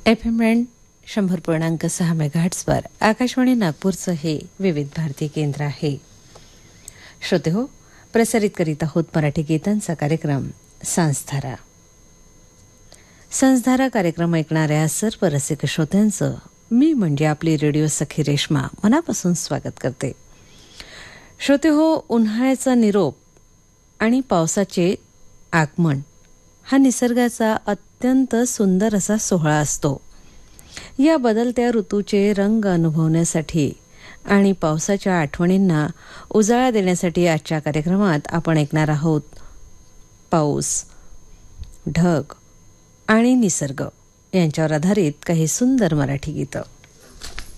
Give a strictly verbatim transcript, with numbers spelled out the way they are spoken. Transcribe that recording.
F M band शंभर पूर्णांक सहा मेगाहर्ट्झवर आकाशवाणी नागपूरचं हे विविध भारती केंद्र आहे. श्रोते हो, प्रसारित करीत आहोत मराठी गीतांचा कार्यक्रम सांजधारा. सांजधारा कार्यक्रम ऐकणाऱ्या सर्व रसिक श्रोत्यांचं मी म्हणजे आपली रेडिओ सखी रेश्मा मनापासून स्वागत करते. श्रोते हो, उन्हाळ्याचा निरोप आणि पावसाचे आगमन हा निसर्गाचा अत्यंत सुंदर असा सोहळा असतो. या बदलत्या ऋतूचे रंग अनुभवण्यासाठी आणि पावसाच्या आठवणींना उजाळा देण्यासाठी आजच्या कार्यक्रमात आपण ऐकणार आहोत पाऊस, ढग आणि निसर्ग यांच्यावर आधारित काही सुंदर मराठी गीतं.